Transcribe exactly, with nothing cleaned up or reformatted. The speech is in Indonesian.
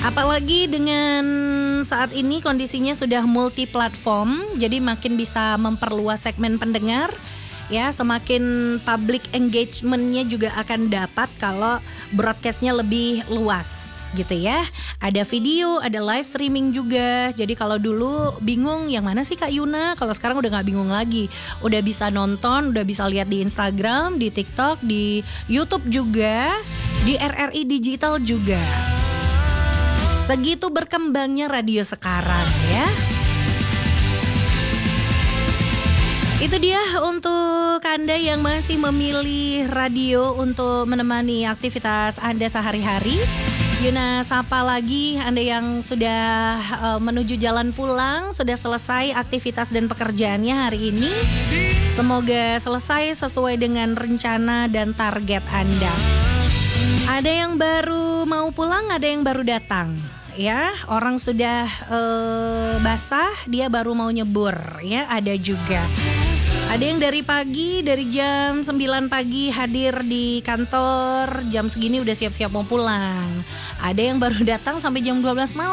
Apalagi dengan saat ini kondisinya sudah multi platform, jadi makin bisa memperluas segmen pendengar. Ya, semakin public engagement-nya juga akan dapat kalau broadcast-nya lebih luas gitu ya. Ada video, ada live streaming juga. Jadi kalau dulu bingung yang mana sih Kak Yuna, kalau sekarang udah gak bingung lagi. Udah bisa nonton, udah bisa lihat di Instagram, di TikTok, di YouTube juga, di R R I Digital juga. Segitu berkembangnya radio sekarang ya. Itu dia untuk Anda yang masih memilih radio untuk menemani aktivitas Anda sehari-hari. Yuna sapa lagi Anda yang sudah uh, menuju jalan pulang, sudah selesai aktivitas dan pekerjaannya hari ini. Semoga selesai sesuai dengan rencana dan target Anda. Ada yang baru mau pulang, ada yang baru datang. Ya, orang sudah uh, basah, dia baru mau nyebur. Ya, ada juga. Ada yang dari pagi, dari jam sembilan pagi hadir di kantor, jam segini udah siap-siap mau pulang. Ada yang baru datang sampai jam dua belas malam.